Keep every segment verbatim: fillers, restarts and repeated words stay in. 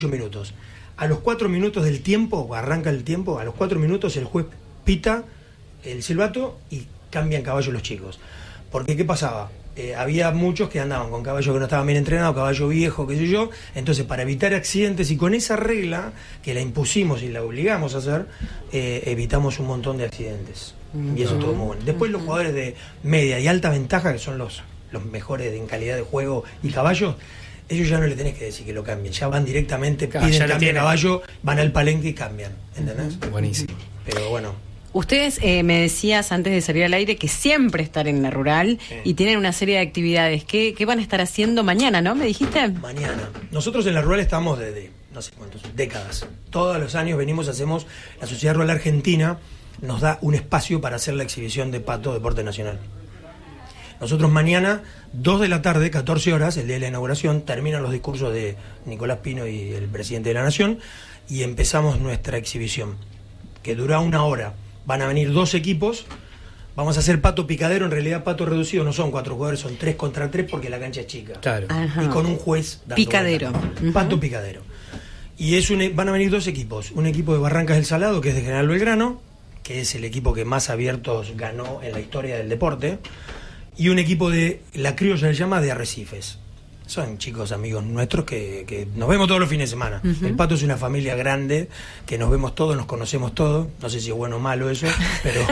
minutos. A los cuatro minutos del tiempo, arranca el tiempo, a los cuatro minutos el juez pita el silbato y cambian caballos los chicos. Porque, ¿qué pasaba? Eh, había muchos que andaban con caballos que no estaban bien entrenados, caballo viejo, qué sé yo. Entonces, para evitar accidentes y con esa regla, que la impusimos y la obligamos a hacer, eh, evitamos un montón de accidentes. Uh-huh. Y eso estuvo muy bueno. Después, los jugadores de media y alta ventaja, que son los, los mejores en calidad de juego y caballos, ellos ya no le tenés que decir que lo cambien, ya van directamente, claro, piden cambio de caballo, tienen. van al palenque y cambian, ¿entendés? Uh-huh. Buenísimo. Pero bueno. Ustedes eh, me decías antes de salir al aire que siempre están en la rural, sí, y tienen una serie de actividades. ¿Qué, qué van a estar haciendo mañana, no? ¿Me dijiste? Mañana. Nosotros en la rural estamos desde, no sé cuántos, décadas. Todos los años venimos, hacemos, la Sociedad Rural Argentina nos da un espacio para hacer la exhibición de pato deporte nacional. Nosotros mañana, dos de la tarde, catorce horas, el día de la inauguración, terminan los discursos de Nicolás Pino y el presidente de la Nación y empezamos nuestra exhibición, que dura una hora. Van a venir dos equipos, vamos a hacer pato picadero, en realidad pato reducido, no son cuatro jugadores, son tres contra tres porque la cancha es chica. Claro. Ajá. Y con un juez dando picadero. Uh-huh. Pato picadero. Y es un, van a venir dos equipos, un equipo de Barrancas del Salado, que es de General Belgrano, que es el equipo que más abiertos ganó en la historia del deporte, y un equipo de, la criolla se llama, de Arrecifes. Son chicos amigos nuestros que, que nos vemos todos los fines de semana. Uh-huh. El Pato es una familia grande, que nos vemos todos, nos conocemos todos. No sé si es bueno o malo eso, pero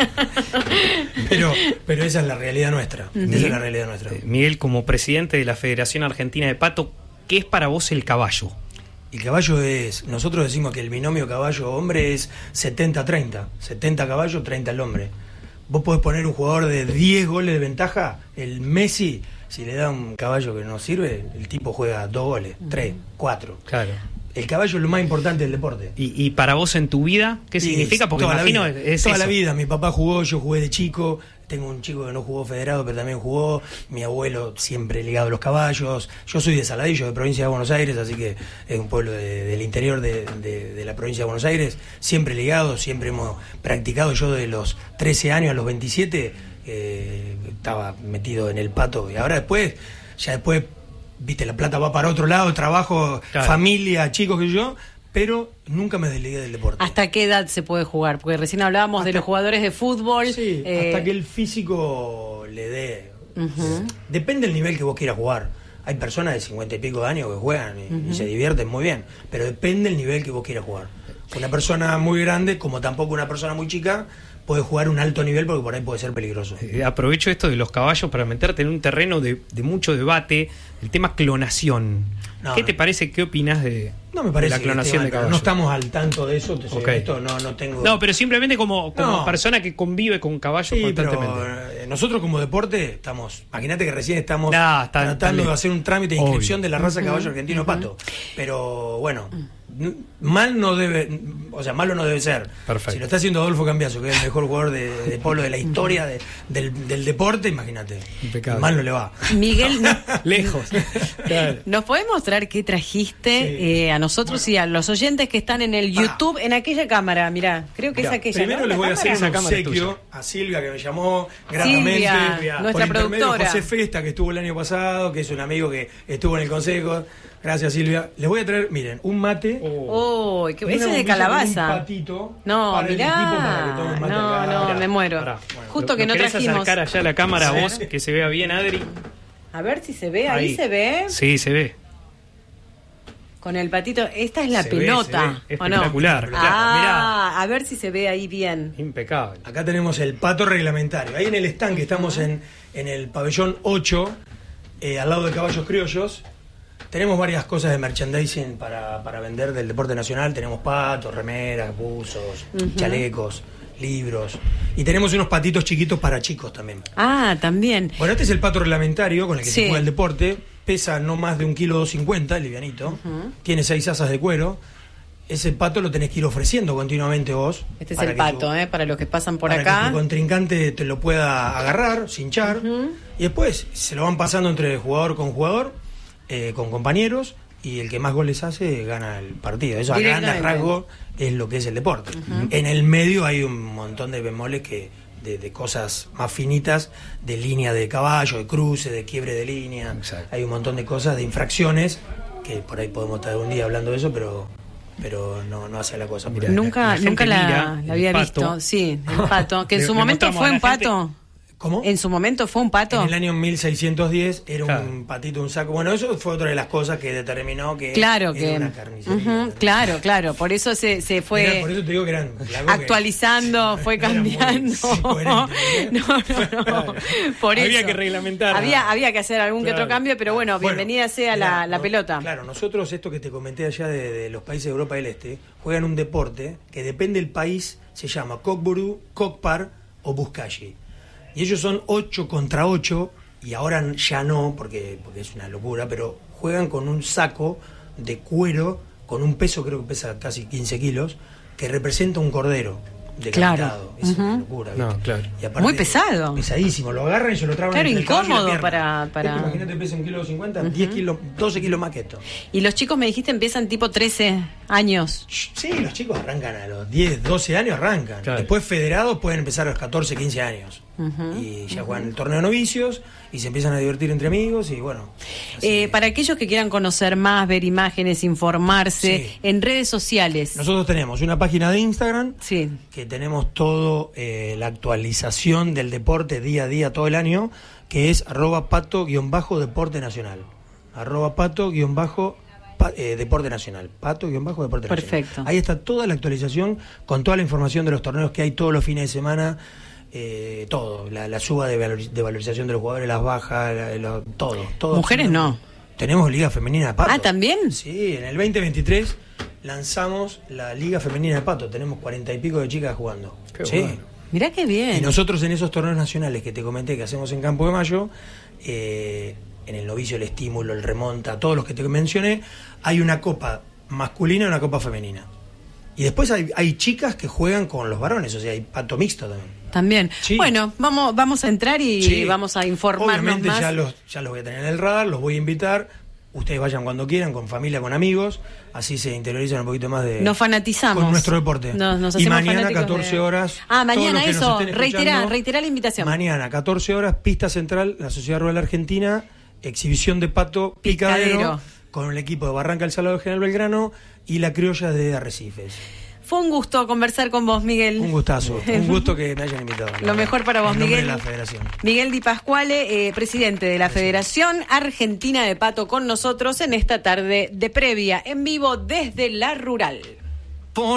pero, pero esa es la realidad nuestra. Uh-huh. Esa es la realidad nuestra. Miguel, como presidente de la Federación Argentina de Pato, ¿qué es para vos el caballo? El caballo es, nosotros decimos que el binomio caballo-hombre es setenta treinta. setenta caballos, treinta el hombre. Vos podés poner un jugador de diez goles de ventaja, el Messi, si le da un caballo que no sirve, el tipo juega dos goles, tres, cuatro. Claro. El caballo es lo más importante del deporte. ¿Y, y para vos en tu vida qué significa? Porque toda imagino la vida, es toda eso. la vida. Mi papá jugó, yo jugué de chico. Tengo un chico que no jugó federado, pero también jugó. Mi abuelo siempre ligado a los caballos. Yo soy de Saladillo, de provincia de Buenos Aires, así que es un pueblo de, del interior de, de, de la provincia de Buenos Aires. Siempre ligado, siempre hemos practicado. Yo de los trece años a los veintisiete eh, estaba metido en el pato. Y ahora después, ya después, viste, la plata va para otro lado, trabajo, claro, familia, chicos que yo... pero nunca me desligué del deporte. ¿Hasta qué edad se puede jugar? Porque recién hablábamos hasta, de los jugadores de fútbol. Sí, eh... hasta que el físico le dé. Uh-huh. Depende del nivel que vos quieras jugar. Hay personas de cincuenta y pico de años que juegan y, uh-huh, y se divierten muy bien, pero depende del nivel que vos quieras jugar. Una persona muy grande, como tampoco una persona muy chica, puede jugar un alto nivel porque por ahí puede ser peligroso. Eh, aprovecho esto de los caballos para meterte en un terreno de, de mucho debate, el tema clonación. No, ¿Qué te parece? ¿Qué opinas de, no me parece de la clonación de caballos? No estamos al tanto de eso, te okay, esto no, no tengo... No, pero simplemente como, como no, persona que convive con caballos sí, constantemente. Pero, eh, nosotros como deporte estamos... Imagínate que recién estamos nah, está, tratando está de hacer un trámite de inscripción, obvio, de la raza uh-huh, caballo argentino uh-huh, pato. Pero bueno... mal no debe, o sea, malo no debe ser. Perfecto. Si lo está haciendo Adolfo Cambiaso, que es el mejor jugador de, de polo de la historia de, del, del deporte, imagínate. Impecable. Mal no le va. Miguel, no, lejos. Claro. ¿Nos podés mostrar qué trajiste sí, eh, a nosotros bueno, y a los oyentes que están en el YouTube, ah, en aquella cámara? Mirá, creo que mirá, es aquella. Primero, ¿no? Les voy a hacer un obsequio a Silvia, que me llamó gratamente. Silvia, nuestra productora. José Festa, que estuvo el año pasado, que es un amigo que estuvo en el consejo. Gracias, Silvia. Les voy a traer, miren, un mate. Oh, oh ese es de calabaza. Un patito. No, para mirá. El equipo, para que tomen mate no, acá. no, Mirá. me muero. Bueno, Justo lo, que lo no trajimos. acercar allá la cámara a vos, que se vea bien, Adri. A ver si se ve, ahí, ahí se ve. Sí, se ve. Con el patito, esta es la se pelota. Ve, ve. Espectacular. No? Ah, mirá. A ver si se ve ahí bien. Impecable. Acá tenemos el pato reglamentario. Ahí en el stand que estamos en, en el pabellón ocho, eh, al lado de Caballos Criollos. Tenemos varias cosas de merchandising para, para vender del deporte nacional. Tenemos patos, remeras, buzos, uh-huh, chalecos, libros. Y tenemos unos patitos chiquitos para chicos también. Ah, también. Bueno, este es el pato reglamentario con el que sí, se juega el deporte. Pesa no más de un kilo cincuenta, livianito. Uh-huh. Tiene seis asas de cuero. Ese pato lo tenés que ir ofreciendo continuamente vos. Este es el pato, tu, eh, para los que pasan por para acá. Para que tu contrincante te lo pueda agarrar, cinchar. Uh-huh. Y después se lo van pasando entre jugador con jugador. Eh, con compañeros, y el que más goles hace gana el partido. Eso a grandes rasgos es lo que es el deporte. Uh-huh. En el medio hay un montón de bemoles que de, de cosas más finitas, de línea de caballo, de cruce, de quiebre de línea. Exacto. Hay un montón de cosas, de infracciones que por ahí podemos estar un día hablando de eso, pero pero no, no hace la cosa. Mirá, nunca la nunca la, mira, la había el visto. pato. Sí, el pato. Que en Le- su le momento mostramos fue a la un pato. ¿Cómo? En su momento fue un pato. En el año mil seiscientos diez era Claro. un patito, un saco. Bueno, eso fue otra de las cosas que determinó que Claro era que. una carnicería. Ujú, claro, claro. Por eso se, se fue. Era- por eso te digo que eran la boca- Actualizando, fue Era muy cambiando. incoherente, no, no, no. Por Había eso. que reglamentar. Había, había que hacer algún que Claro. otro cambio, pero bueno, Bueno, bienvenida sea la, mirá, la no, pelota. Claro, nosotros esto que te comenté allá de, de los países de Europa del Este, juegan un deporte que depende del país, se llama Cockburú, Cockpar o Buzkashi. Y ellos son ocho contra ocho, y ahora ya no, porque, porque es una locura, pero juegan con un saco de cuero, con un peso, creo que pesa casi quince kilos, que representa un cordero decapitado. Claro. Es una Ujú. locura. No, ¿viste? claro. Y aparte, Muy pesado. Pesadísimo, lo agarran y se lo traban Claro, entre el caballo y la incómodo pierna. para- para- Esto, imagínate, pesa un kilo cincuenta, diez kilos, doce kilos más que esto. Y los chicos me dijiste empiezan tipo trece años. Sí, los chicos arrancan a los diez, doce años, arrancan. Claro. Después federados pueden empezar a los catorce, quince años. Ujú, Y ya juegan el torneo de novicios y se empiezan a divertir entre amigos y bueno. así Eh, que para aquellos que quieran conocer más, ver imágenes, informarse, Sí. en redes sociales. Nosotros tenemos una página de Instagram Sí. que tenemos todo, eh, la actualización del deporte día a día, todo el año, que es arroba pato-deporte nacional. Arroba pato-deporte Pa- eh, Deporte Nacional, Pato guión bajo Deporte Nacional. Perfecto. Ahí está toda la actualización con toda la información de los torneos que hay todos los fines de semana, eh, todo, la, la suba de, valor- de valorización de los jugadores, las bajas, la- lo- todo, todo. Mujeres no. Tenemos Liga Femenina de Pato. Ah, ¿también? Sí, en el veinte veintitrés lanzamos la Liga Femenina de Pato, tenemos cuarenta y pico de chicas jugando. Qué sí. bueno. Mirá qué bien. Y nosotros en esos torneos nacionales que te comenté que hacemos en Campo de Mayo, eh, en el novicio, el estímulo, el remonta, todos los que te mencioné, hay una copa masculina y una copa femenina. Y después hay, hay chicas que juegan con los varones, o sea, hay pato mixto también. También. Sí. Bueno, vamos, vamos a entrar y Sí. vamos a informarnos Obviamente más. ya los, ya los voy a tener en el radar, los voy a invitar. Ustedes vayan cuando quieran, con familia, con amigos, así se interiorizan un poquito más de Nos fanatizamos. con nuestro deporte. Nos- nos y hacemos mañana fanáticos catorce de- horas. Ah, todos mañana los que nos eso, estén reiterá, escuchando, reiterá la invitación. Mañana, catorce horas, pista central, la Sociedad Rural Argentina, exhibición de pato picadero, Picadero. con el equipo de Barranca El Salvador General Belgrano y la criolla de Arrecifes. Fue un gusto conversar con vos, Miguel. Un gustazo, un gusto que me hayan invitado. Lo mejor para vos, En nombre Miguel. de la Federación. Miguel Di Pasquale, eh, presidente de la Federación Argentina de Pato, con nosotros en esta tarde de previa, en vivo desde La Rural.